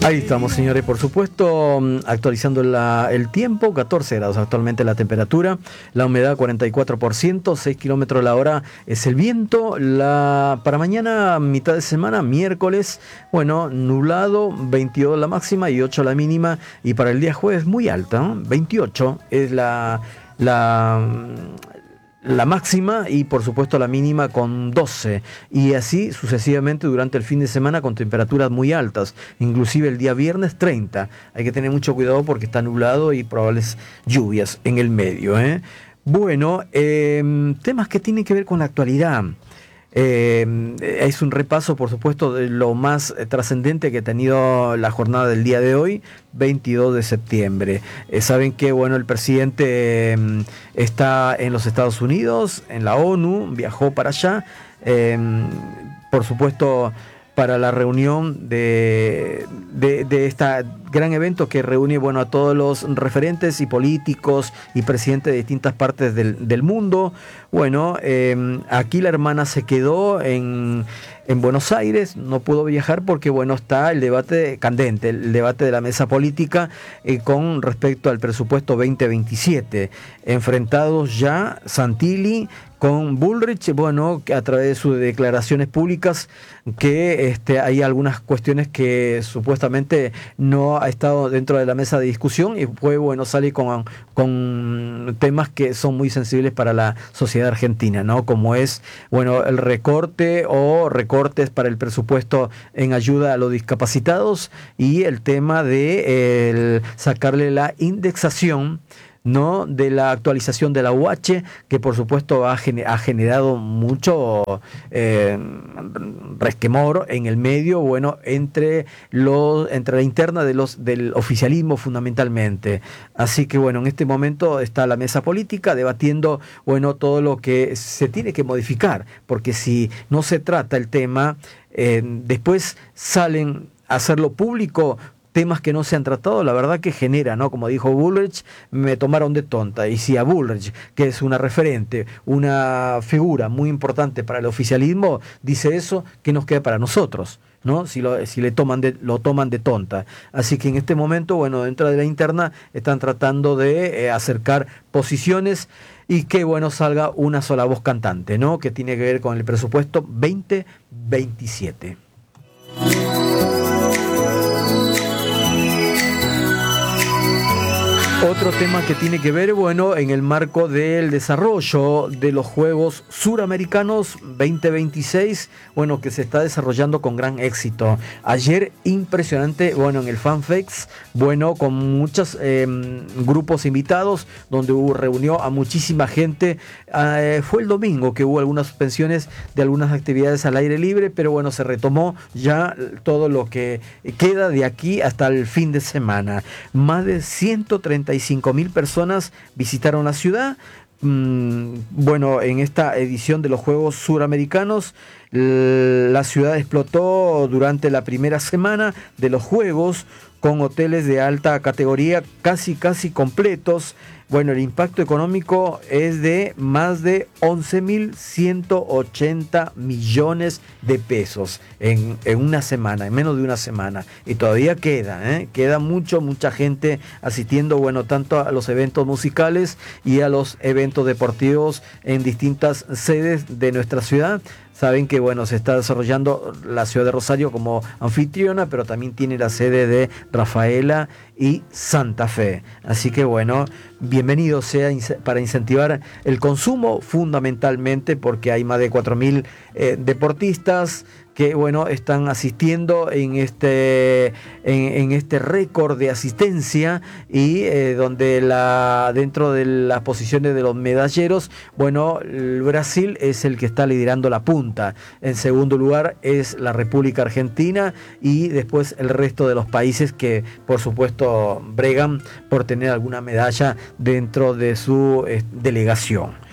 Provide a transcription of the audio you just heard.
Ahí estamos, señores, por supuesto, actualizando el tiempo, 14 grados actualmente la temperatura, la humedad 44%, 6 kilómetros la hora es el viento. Para mañana, mitad de semana, miércoles, bueno, nublado, 22 la máxima y 8 la mínima, y para el día jueves muy alta, ¿no? 28 es la máxima y por supuesto la mínima con 12, y así sucesivamente durante el fin de semana con temperaturas muy altas, inclusive el día viernes 30. Hay que tener mucho cuidado porque está nublado y probables lluvias en el medio, ¿eh? Bueno, temas que tienen que ver con la actualidad. Es un repaso, por supuesto, de lo más trascendente que ha tenido la jornada del día de hoy, 22 de septiembre. Saben que, bueno, el presidente está en los Estados Unidos, en la ONU, viajó para allá, por supuesto, para la reunión de este gran evento que reúne, bueno, a todos los referentes y políticos y presidentes de distintas partes del mundo. Bueno, aquí la hermana se quedó en Buenos Aires, no pudo viajar porque, bueno, está el debate candente, el debate de la mesa política con respecto al presupuesto 2027. Enfrentados ya Santilli con Bullrich, bueno, a través de sus declaraciones públicas, que hay algunas cuestiones que supuestamente no ha estado dentro de la mesa de discusión, y fue, bueno, salir con temas que son muy sensibles para la sociedad argentina, ¿no? Como es, bueno, el recorte o recortes para el presupuesto en ayuda a los discapacitados, y el tema de sacarle la indexación, ¿no?, de la actualización de la UH, que por supuesto ha generado mucho resquemor en el medio, bueno, entre la interna del oficialismo fundamentalmente. Así que, bueno, en este momento está la mesa política debatiendo, bueno, todo lo que se tiene que modificar, porque si no se trata el tema, después salen a hacerlo público temas que no se han tratado, la verdad que genera, ¿no? Como dijo Bullrich, me tomaron de tonta. Y si a Bullrich, que es una referente, una figura muy importante para el oficialismo, dice eso, ¿qué nos queda para nosotros, ¿no? Si lo toman de tonta. Así que en este momento, bueno, dentro de la interna están tratando de acercar posiciones y que, bueno, salga una sola voz cantante, ¿no?, que tiene que ver con el presupuesto 2027. Otro tema que tiene que ver, bueno, en el marco del desarrollo de los Juegos Suramericanos 2026, bueno, que se está desarrollando con gran éxito. Ayer, impresionante, bueno, en el FanFest, bueno, con muchos grupos invitados, donde reunió a muchísima gente. Fue el domingo que hubo algunas suspensiones de algunas actividades al aire libre, pero bueno, se retomó ya todo lo que queda de aquí hasta el fin de semana. Más de 135.000 personas visitaron la ciudad. Bueno, en esta edición de los Juegos Suramericanos, la ciudad explotó durante la primera semana de los Juegos, con hoteles de alta categoría casi completos. Bueno, el impacto económico es de más de 11.180 millones de pesos en una semana, en menos de una semana. Y todavía queda mucha gente asistiendo, bueno, tanto a los eventos musicales y a los eventos deportivos en distintas sedes de nuestra ciudad. Saben que, bueno, se está desarrollando la ciudad de Rosario como anfitriona, pero también tiene la sede de Rafaela y Santa Fe. Así que, bueno, bienvenido sea para incentivar el consumo, fundamentalmente porque hay más de 4.000 deportistas que, bueno, están asistiendo en este récord de asistencia, y donde dentro de las posiciones de los medalleros, bueno, el Brasil es el que está liderando la punta. En segundo lugar es la República Argentina, y después el resto de los países que, por supuesto, bregan por tener alguna medalla dentro de su delegación.